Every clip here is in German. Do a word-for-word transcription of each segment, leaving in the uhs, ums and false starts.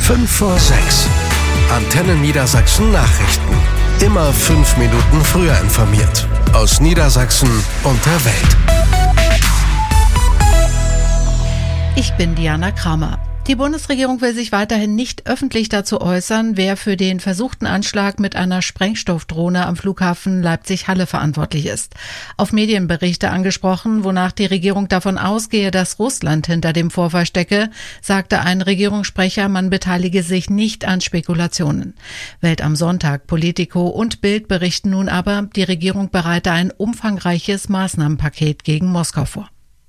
fünf vor sechs. Antenne Niedersachsen Nachrichten. Immer fünf Minuten früher informiert. Aus Niedersachsen und der Welt. Ich bin Diana Kramer. Die Bundesregierung will sich weiterhin nicht öffentlich dazu äußern, wer für den versuchten Anschlag mit einer Sprengstoffdrohne am Flughafen Leipzig-Halle verantwortlich ist. Auf Medienberichte angesprochen, wonach die Regierung davon ausgehe, dass Russland hinter dem Vorfall stecke, sagte ein Regierungssprecher, man beteilige sich nicht an Spekulationen. Welt am Sonntag, Politico und Bild berichten nun aber, die Regierung bereite ein umfangreiches Maßnahmenpaket gegen Moskau vor.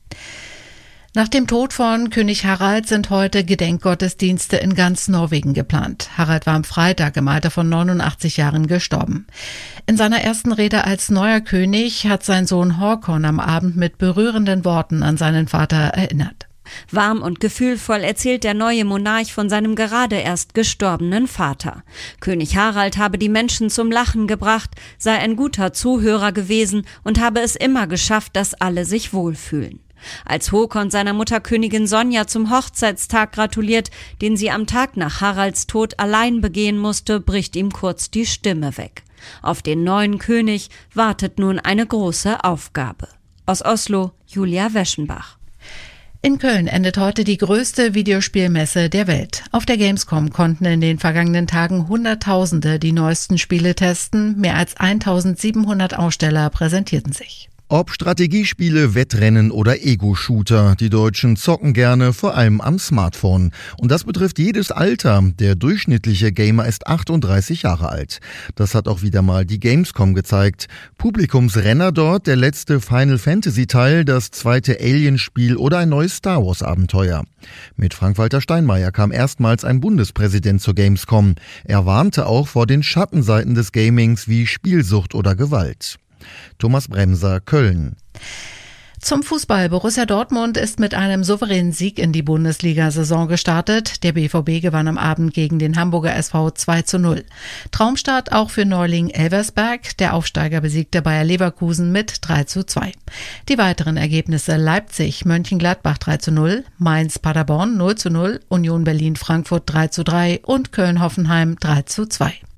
Nach dem Tod von König Harald sind heute Gedenkgottesdienste in ganz Norwegen geplant. Harald war am Freitag im Alter von neunundachtzig Jahren gestorben. In seiner ersten Rede als neuer König hat sein Sohn Håkon am Abend mit berührenden Worten an seinen Vater erinnert. Warm und gefühlvoll erzählt der neue Monarch von seinem gerade erst gestorbenen Vater. König Harald habe die Menschen zum Lachen gebracht, sei ein guter Zuhörer gewesen und habe es immer geschafft, dass alle sich wohlfühlen. Als Håkon seiner Mutter Königin Sonja zum Hochzeitstag gratuliert, den sie am Tag nach Haralds Tod allein begehen musste, bricht ihm kurz die Stimme weg. Auf den neuen König wartet nun eine große Aufgabe. Aus Oslo, Julia Weschenbach. In Köln endet heute die größte Videospielmesse der Welt. Auf der Gamescom konnten in den vergangenen Tagen Hunderttausende die neuesten Spiele testen. Mehr als eintausendsiebenhundert Aussteller präsentierten sich. Ob Strategiespiele, Wettrennen oder Ego-Shooter, die Deutschen zocken gerne, vor allem am Smartphone. Und das betrifft jedes Alter. Der durchschnittliche Gamer ist achtunddreißig Jahre alt. Das hat auch wieder mal die Gamescom gezeigt. Publikumsrenner dort, der letzte Final-Fantasy-Teil, das zweite Alien-Spiel oder ein neues Star Wars-Abenteuer. Mit Frank-Walter Steinmeier kam erstmals ein Bundespräsident zur Gamescom. Er warnte auch vor den Schattenseiten des Gamings wie Spielsucht oder Gewalt. Thomas Bremser, Köln. Zum Fußball. Borussia Dortmund ist mit einem souveränen Sieg in die Bundesliga-Saison gestartet. Der B V B gewann am Abend gegen den Hamburger S V zwei zu null. Traumstart auch für Neuling Elversberg. Der Aufsteiger besiegte Bayer Leverkusen mit drei zu zwei. Die weiteren Ergebnisse: Leipzig, Mönchengladbach drei zu null, Mainz, Paderborn null zu null, Union Berlin, Frankfurt drei zu drei und Köln, Hoffenheim drei zu zwei.